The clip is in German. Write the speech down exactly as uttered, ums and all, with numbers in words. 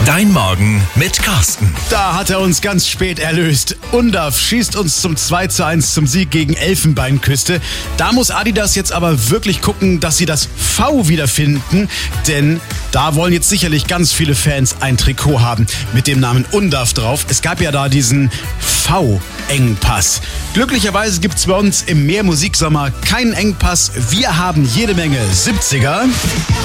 Dein Morgen mit Carsten. Da hat er uns ganz spät erlöst. Undav schießt uns zum zwei zu eins zum Sieg gegen Elfenbeinküste. Da muss Adidas jetzt aber wirklich gucken, dass sie das V wiederfinden, denn da wollen jetzt sicherlich ganz viele Fans ein Trikot haben mit dem Namen Undav drauf. Es gab ja da diesen V-Engpass. Glücklicherweise gibt es bei uns im Mehr Musiksommer keinen Engpass. Wir haben jede Menge siebziger.